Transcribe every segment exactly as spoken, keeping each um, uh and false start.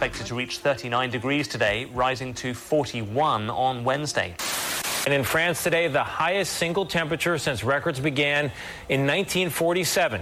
expected to reach thirty-nine degrees today, rising to forty-one on Wednesday. And in France today, the highest single temperature since records began in nineteen forty-seven.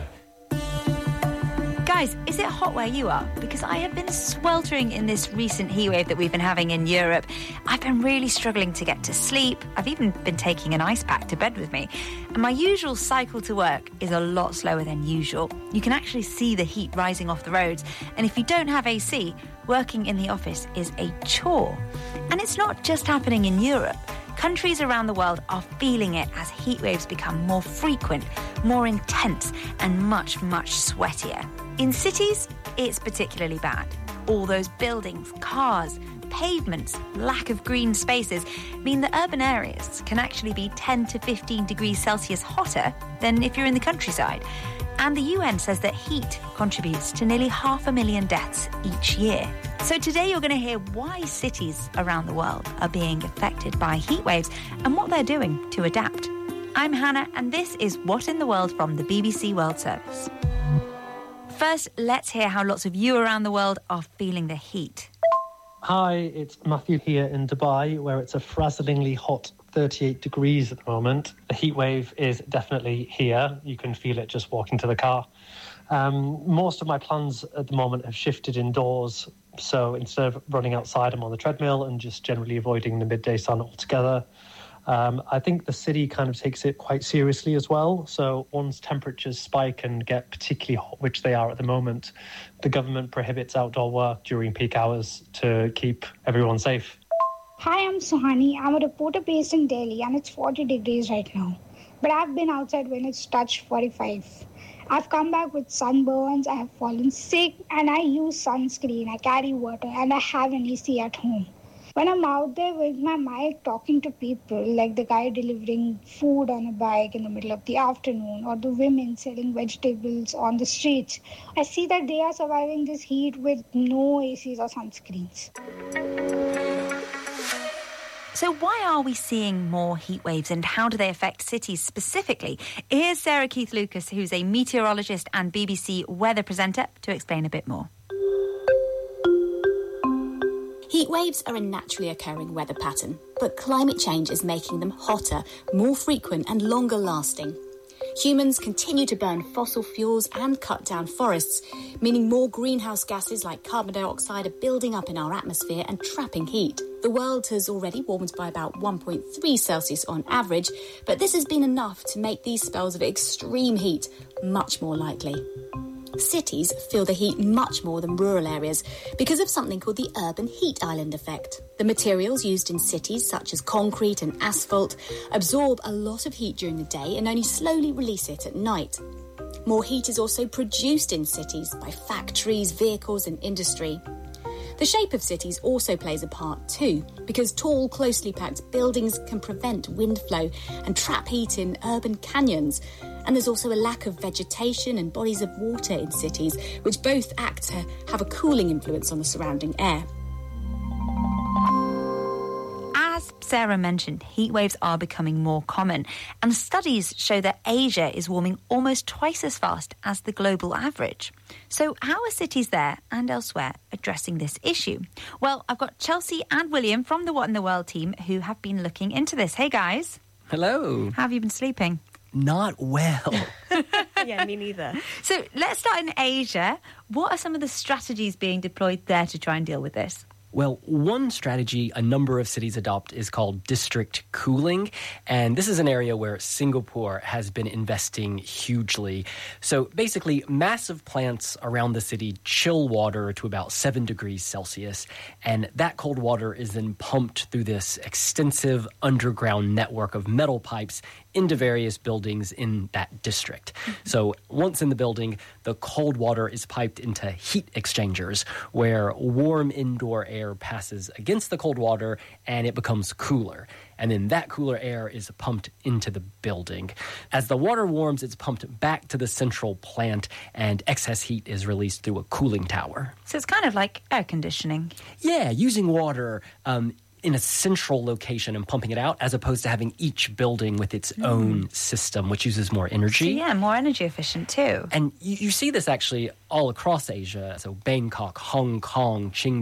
Guys, is it hot where you are? Because I have been sweltering in this recent heatwave that we've been having in Europe. I've been really struggling to get to sleep. I've even been taking an ice pack to bed with me. And my usual cycle to work is a lot slower than usual. You can actually see the heat rising off the roads. And if you don't have A C, working in the office is a chore. And it's not just happening in Europe. Countries around the world are feeling it as heat waves become more frequent, more intense, and much, much sweatier. In cities, it's particularly bad. All those buildings, cars, pavements, lack of green spaces mean that urban areas can actually be ten to fifteen degrees Celsius hotter than if you're in the countryside. And the U N says that heat contributes to nearly half a million deaths each year. So today you're going to hear why cities around the world are being affected by heat waves and what they're doing to adapt. I'm Hannah, and this is What in the World from the B B C World Service. First, let's hear how lots of you around the world are feeling the heat. Hi, it's Matthew here in Dubai, where it's a frazzlingly hot thirty-eight degrees at the moment. The heat wave is definitely here. You can feel it just walking to the car. Um, most of my plans at the moment have shifted indoors. So instead of running outside, I'm on the treadmill and just generally avoiding the midday sun altogether. Um, I think the city kind of takes it quite seriously as well. So once temperatures spike and get particularly hot, which they are at the moment, the government prohibits outdoor work during peak hours to keep everyone safe. Hi, I'm Suhani. I'm a reporter based in Delhi and it's forty degrees right now. But I've been outside when it's touched forty-five. I've come back with sunburns, I have fallen sick, and I use sunscreen, I carry water, and I have an A C at home. When I'm out there with my mic talking to people, like the guy delivering food on a bike in the middle of the afternoon, or the women selling vegetables on the streets, I see that they are surviving this heat with no A Cs or sunscreens. So why are we seeing more heat waves and how do they affect cities specifically? Here's Sarah Keith-Lucas, who's a meteorologist and B B C weather presenter, to explain a bit more. Heat waves are a naturally occurring weather pattern, but climate change is making them hotter, more frequent and longer lasting. Humans continue to burn fossil fuels and cut down forests, meaning more greenhouse gases like carbon dioxide are building up in our atmosphere and trapping heat. The world has already warmed by about one point three Celsius on average, but this has been enough to make these spells of extreme heat much more likely. Cities feel the heat much more than rural areas because of something called the urban heat island effect. The materials used in cities, such as concrete and asphalt, absorb a lot of heat during the day and only slowly release it at night. More heat is also produced in cities by factories, vehicles and industry. The shape of cities also plays a part too, because tall, closely packed buildings can prevent wind flow and trap heat in urban canyons. And there's also a lack of vegetation and bodies of water in cities, which both act to have a cooling influence on the surrounding air. As Sarah mentioned, heat waves are becoming more common, and studies show that Asia is warming almost twice as fast as the global average. So how are cities there and elsewhere addressing this issue? Well, I've got Chelsea and William from the What in the World team who have been looking into this. Hey, guys. Hello. How have you been sleeping? Not well. Yeah, me neither. So let's start in Asia. What are some of the strategies being deployed there to try and deal with this? Well, one strategy a number of cities adopt is called district cooling, and this is an area where Singapore has been investing hugely. So basically, massive plants around the city chill water to about seven degrees Celsius, and that cold water is then pumped through this extensive underground network of metal pipes into various buildings in that district. So once in the building, the cold water is piped into heat exchangers, where warm indoor air passes against the cold water and it becomes cooler. And then that cooler air is pumped into the building. As the water warms, it's pumped back to the central plant and excess heat is released through a cooling tower. So it's kind of like air conditioning. Yeah, using water um, in a central location and pumping it out, as opposed to having each building with its mm. own system, which uses more energy. So yeah, more energy efficient too. And you, you see this actually all across Asia. So Bangkok, Hong Kong, Qing